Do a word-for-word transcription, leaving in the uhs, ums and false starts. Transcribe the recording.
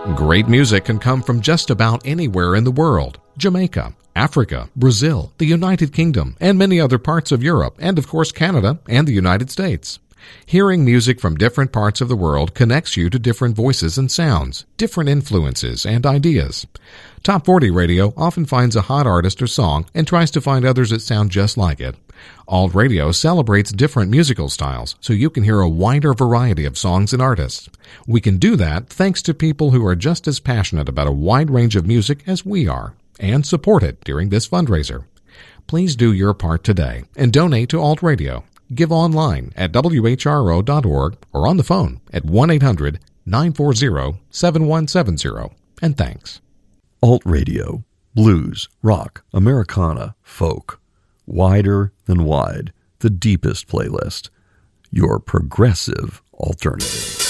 Great music can come from just about anywhere in the world. Jamaica, Africa, Brazil, the United Kingdom, and many other parts of Europe, and of course Canada and the United States. Hearing music from different parts of the world connects you to different voices and sounds, different influences and ideas. Top forty Radio often finds a hot artist or song and tries to find others that sound just like it. Alt Radio celebrates different musical styles so you can hear a wider variety of songs and artists. We can do that thanks to people who are just as passionate about a wide range of music as we are and support it during this fundraiser. Please do your part today and donate to Alt Radio. Give online at W H R O dot org or on the phone at one eight hundred nine four zero seven one seven zero. And thanks. Alt Radio. Blues, rock, Americana, folk. Wider than wide. The deepest playlist. Your progressive alternative.